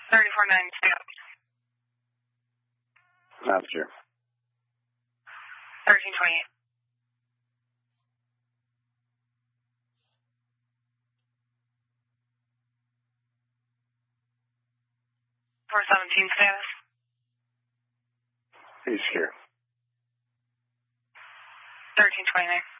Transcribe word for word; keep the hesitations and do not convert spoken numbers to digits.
thirty-four nine status. Roger. thirteen twenty-eight. four seventeen status. He's here. thirteen twenty-nine.